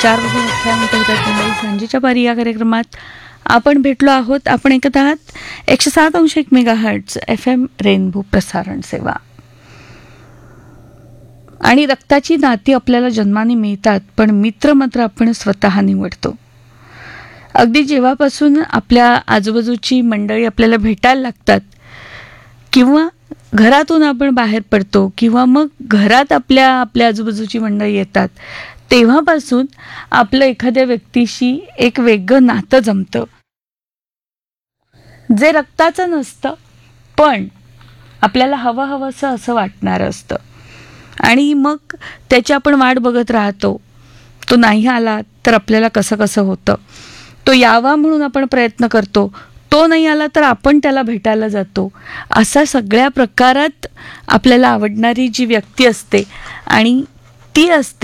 4:18 होतात मंडळी. सांजेच्या पारी या कार्यक्रमात आपण भेटलो आहोत. आपण ऐकत आहात 107.1 मेगाहर्ट्झ FM रेनबो प्रसारण सेवा. आणि रक्ताची नाती आपल्याला जन्माने मिळतात, पण मित्र मात्र आपण स्वतः निवडतो. अगदी जेव्हापासून आपल्या आजूबाजूची मंडळी आपल्याला भेटायला लागतात किंवा घरातून आपण बाहेर पडतो किंवा मग घरात आपल्या आजूबाजूची मंडळी येतात, तेव्हापासून आपलं एखाद्या व्यक्तीशी एक वेगळं नातं जमतं, जे रक्ताचं नसतं पण आपल्याला हवंसं असं वाटणारं असतं. आणि मग त्याची आपण वाट बघत राहतो. तो नाही आला तर आपल्याला कसं होतं. तो यावा म्हणून आपण प्रयत्न करतो. तो नाही आला तर आपण त्याला भेटायला जातो. असा सगळ्या प्रकारात आपल्याला आवडणारी जी व्यक्ती असते आणि ती असते